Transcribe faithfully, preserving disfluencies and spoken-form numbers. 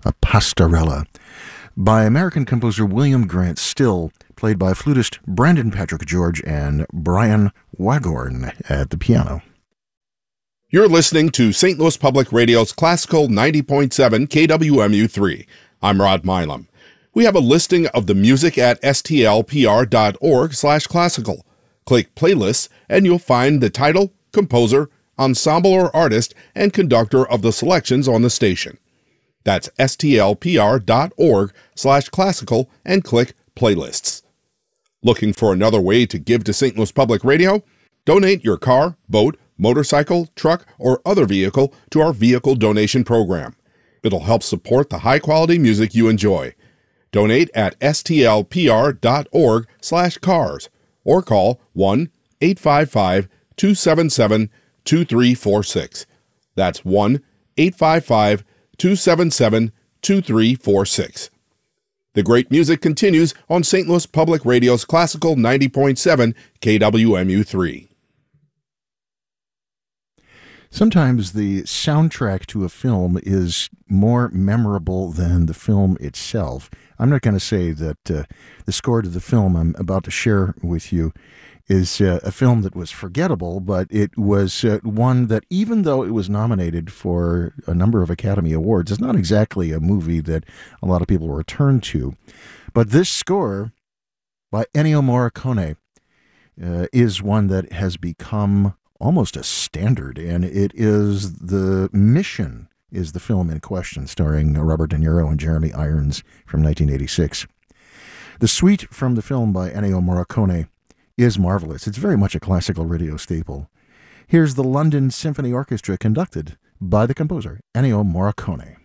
a pastorella, by American composer William Grant Still, played by flutist Brandon Patrick George and Brian Wagorn at the piano. You're listening to Saint Louis Public Radio's Classical ninety point seven K W M U three. I'm Rod Milam. We have a listing of the music at stlpr.org slash classical. Click Playlists and you'll find the title, composer, ensemble or artist, and conductor of the selections on the station. That's stlpr.org slash classical and click Playlists. Looking for another way to give to Saint Louis Public Radio? Donate your car, boat, motorcycle, truck, or other vehicle to our vehicle donation program. It'll help support the high-quality music you enjoy. Donate at stlpr.org slash cars or call one eight five five, two seven seven, two three four six. That's one eight five five, two seven seven, two three four six. The great music continues on Saint Louis Public Radio's Classical ninety point seven K W M U three. Sometimes the soundtrack to a film is more memorable than the film itself. I'm not going to say that uh, the score to the film I'm about to share with you is uh, a film that was forgettable, but it was uh, one that, even though it was nominated for a number of Academy Awards, it's not exactly a movie that a lot of people return to. But this score by Ennio Morricone uh, is one that has become almost a standard, and it is The Mission is the film in question, starring Robert De Niro and Jeremy Irons from nineteen eighty-six. The suite from the film by Ennio Morricone is marvelous. It's very much a classical radio staple. Here's the London Symphony Orchestra conducted by the composer Ennio Morricone.